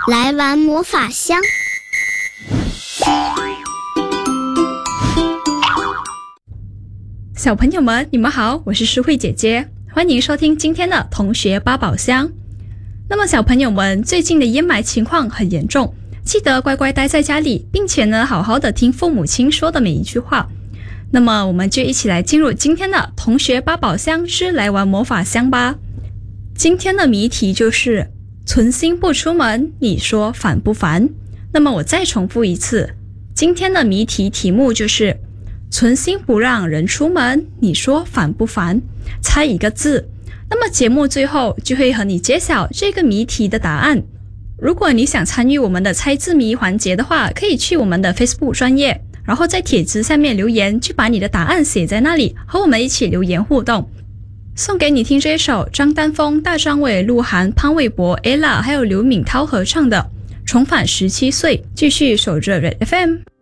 来玩魔法箱。 小朋友们，你们好，我是诗慧姐姐，欢迎收听今天的同学八宝箱。那么小朋友们，最近的烟霾情况很严重，记得乖乖待在家里，并且呢，好好的听父母亲说的每一句话。那么我们就一起来进入今天的同学八宝箱之来玩魔法箱吧。今天的谜题就是存心不出门，你说烦不烦？那么我再重复一次，今天的谜题题目就是存心不让人出门，你说烦不烦？猜一个字。那么节目最后就会和你揭晓这个谜题的答案。如果你想参与我们的猜字谜环节的话，可以去我们的 Facebook 专页，然后在帖子下面留言，就把你的答案写在那里，和我们一起留言互动。送给你听这一首张丹峰、大张伟、鹿晗、潘玮柏、Ella 还有刘敏涛合唱的《重返17岁》，继续守着 Red FM。